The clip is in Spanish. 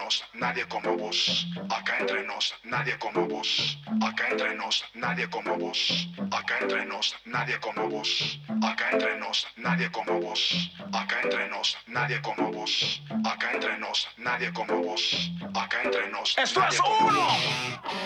nos, nadie como vos. Acá entre nos, nadie como vos. Acá entre nos, nadie como vos. Acá entre nos, nadie como vos. Acá entre nos, nadie como vos. Acá entre nos, nadie como vos. Acá entre nos, nadie como vos. Acá entre nos. ¡Esto es nadie como uno! vos.